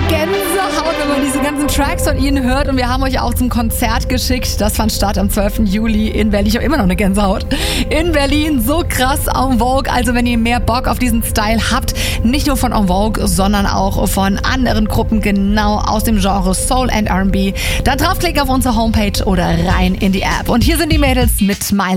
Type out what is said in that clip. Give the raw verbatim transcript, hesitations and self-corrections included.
Gänsehaut, wenn man diese ganzen Tracks von ihnen hört. Und wir haben euch auch zum Konzert geschickt. Das fand statt am zwölften Juli in Berlin. Ich habe immer noch eine Gänsehaut. In Berlin, so krass En Vogue. Also wenn ihr mehr Bock auf diesen Style habt, nicht nur von En Vogue, sondern auch von anderen Gruppen genau aus dem Genre Soul and R and B, dann draufklicken auf unsere Homepage oder rein in die App. Und hier sind die Mädels mit My